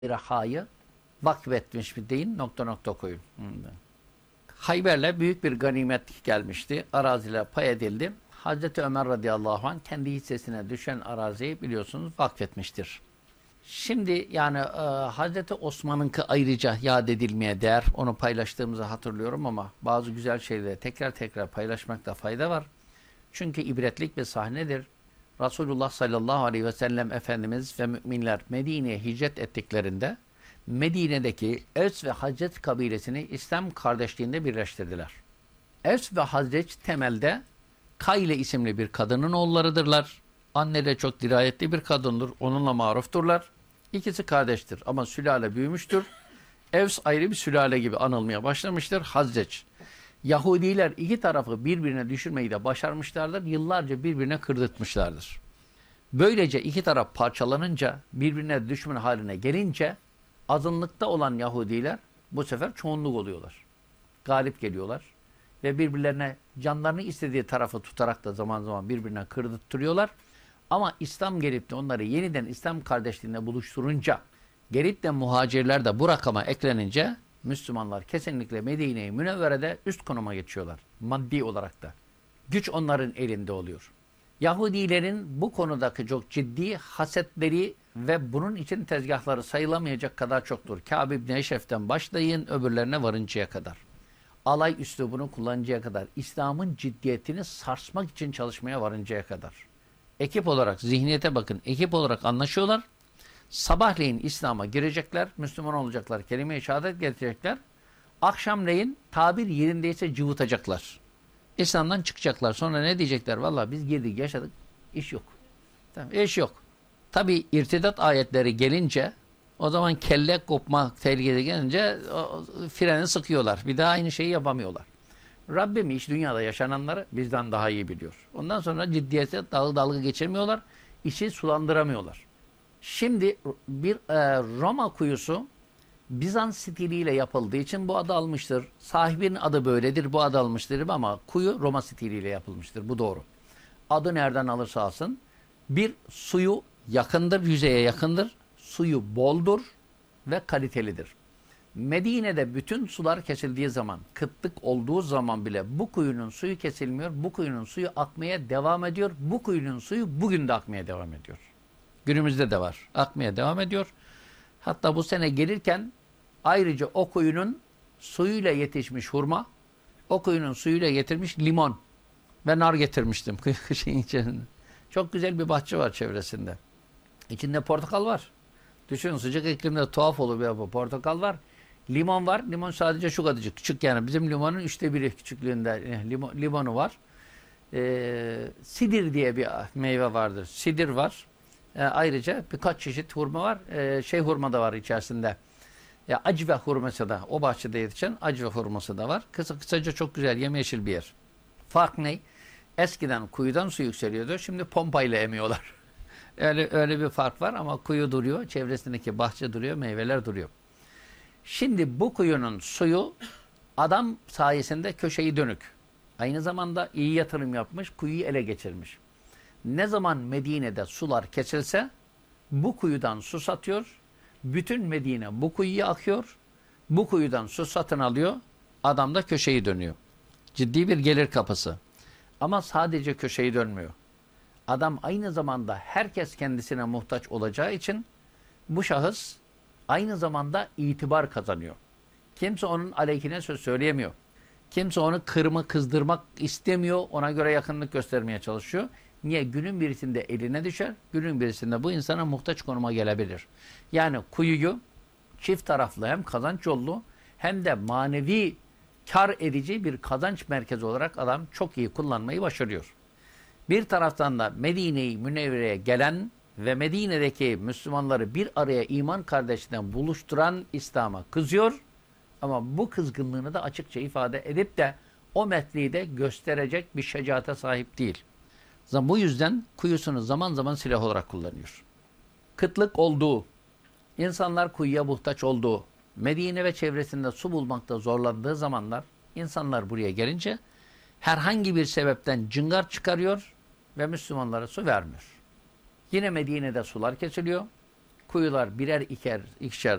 Raha'yı vakfetmiş bir deyin, nokta nokta koyun. Hayber'le büyük bir ganimet gelmişti. Araziler pay edildi. Hazreti Ömer radıyallahu anh kendi hissesine düşen araziyi biliyorsunuz vakfetmiştir. Şimdi yani Hazreti Osman'ınki ayrıca yad edilmeye değer. Onu paylaştığımızı hatırlıyorum ama bazı güzel şeyleri tekrar tekrar paylaşmakta fayda var. Çünkü ibretlik bir sahnedir. Resulullah sallallahu aleyhi ve sellem Efendimiz ve müminler Medine'ye hicret ettiklerinde Medine'deki Evs ve Hazreç kabilesini İslam kardeşliğinde birleştirdiler. Evs ve Hazreç temelde Kayle isimli bir kadının oğullarıdırlar. Anne de çok dirayetli bir kadındır. Onunla marufturlar. İkisi kardeştir ama sülale büyümüştür. Evs ayrı bir sülale gibi anılmaya başlamıştır. Hazreç. Yahudiler iki tarafı birbirine düşürmeyi de başarmışlardır. Yıllarca birbirine kırdırtmışlardır. Böylece iki taraf parçalanınca, birbirine düşman haline gelince azınlıkta olan Yahudiler bu sefer çoğunluk oluyorlar. Galip geliyorlar ve birbirlerine canlarını istediği tarafı tutarak da zaman zaman birbirine kırdırtıyorlar. Ama İslam gelip de onları yeniden İslam kardeşliğine buluşturunca, gelip de muhacirler de bu rakama eklenince Müslümanlar kesinlikle Medine-i Münevvere'de üst konuma geçiyorlar. Maddi olarak da. Güç onların elinde oluyor. Yahudilerin bu konudaki çok ciddi hasetleri ve bunun için tezgahları sayılamayacak kadar çoktur. Kâb İbni Eşref'ten başlayın öbürlerine varıncaya kadar. Alay üslubunu kullanıncaya kadar. İslam'ın ciddiyetini sarsmak için çalışmaya varıncaya kadar. Ekip olarak, zihniyete bakın. Ekip olarak anlaşıyorlar. Sabahleyin İslam'a girecekler. Müslüman olacaklar. Kelime-i şehadet getirecekler. Akşamleyin tabir yerindeyse cıvıtacaklar. İslam'dan çıkacaklar. Sonra ne diyecekler? Vallahi biz girdik, yaşadık. İş yok. Tamam, iş yok. Tabi irtidat ayetleri gelince o zaman kelle kopma tehlikesi gelince freni sıkıyorlar. Bir daha aynı şeyi yapamıyorlar. Rabbim iş dünyada yaşananları bizden daha iyi biliyor. Ondan sonra ciddiyete dalga geçirmiyorlar. İşi sulandıramıyorlar. Şimdi bir Roma kuyusu Bizans stiliyle yapıldığı için bu adı almıştır. Sahibinin adı böyledir, bu adı almıştır ama kuyu Roma stiliyle yapılmıştır. Bu doğru. Adı nereden alırsa alsın. Bir, suyu yakındır, yüzeye yakındır. Suyu boldur ve kalitelidir. Medine'de bütün sular kesildiği zaman, kıtlık olduğu zaman bile bu kuyunun suyu kesilmiyor. Bu kuyunun suyu akmaya devam ediyor. Bu kuyunun suyu bugün de akmaya devam ediyor. Günümüzde de var. Akmaya devam ediyor. Hatta bu sene gelirken ayrıca o kuyunun suyuyla yetişmiş hurma, o kuyunun suyuyla getirmiş limon ve nar getirmiştim kışın içerisinde. Çok güzel bir bahçe var çevresinde. İçinde portakal var. Düşünün sıcak iklimde tuhaf olur bir portakal var. Limon var. Limon sadece şu kadarcık. Küçük yani. Bizim limonun 1/3 küçüklüğünde limonu var. Sidir diye bir meyve vardır. Sidir var. Ayrıca birkaç çeşit hurma var. Hurma da var içerisinde. Acve hurması da. O bahçede yetişen acve hurması da var. Kısaca çok güzel yemyeşil bir yer. Fark ne? Eskiden kuyudan su yükseliyordu. Şimdi pompayla emiyorlar. öyle bir fark var ama kuyu duruyor. Çevresindeki bahçe duruyor. Meyveler duruyor. Şimdi bu kuyunun suyu adam sayesinde köşeyi dönük. Aynı zamanda iyi yatırım yapmış. Kuyuyu ele geçirmiş. Ne zaman Medine'de sular kesilse bu kuyudan su satıyor. Bütün Medine bu kuyuya akıyor. Bu kuyudan su satın alıyor. Adam da köşeyi dönüyor. Ciddi bir gelir kapısı. Ama sadece köşeyi dönmüyor. Adam aynı zamanda herkes kendisine muhtaç olacağı için bu şahıs aynı zamanda itibar kazanıyor. Kimse onun aleyhine söz söyleyemiyor. Kimse onu kızdırmak istemiyor. Ona göre yakınlık göstermeye çalışıyor. Niye? Günün birisinde eline düşer. Günün birisinde bu insana muhtaç konuma gelebilir. Yani kuyuyu çift taraflı hem kazanç yollu hem de manevi kar edici bir kazanç merkezi olarak adam çok iyi kullanmayı başarıyor. Bir taraftan da Medine-i Münevvere'ye gelen ve Medine'deki Müslümanları bir araya iman kardeşliğinden buluşturan İslam'a kızıyor. Ama bu kızgınlığını da açıkça ifade edip de o metni de gösterecek bir şecaate sahip değil. Bu yüzden kuyusunu zaman zaman silah olarak kullanıyor. Kıtlık olduğu, insanlar kuyuya muhtaç olduğu, Medine ve çevresinde su bulmakta zorlandığı zamanlar insanlar buraya gelince herhangi bir sebepten cıngar çıkarıyor ve Müslümanlara su vermiyor. Yine Medine'de sular kesiliyor. kuyular birer ikişer